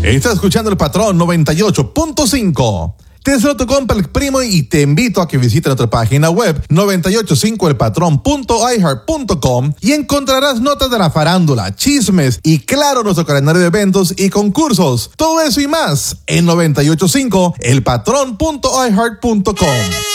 Estás escuchando El Patrón 98.5. Te deseo tu compa El Primo y te invito a que visites nuestra página web 985elpatrón.iheart.com y encontrarás notas de la farándula, chismes y claro nuestro calendario de eventos y concursos. Todo eso y más en 985elpatrón.iheart.com.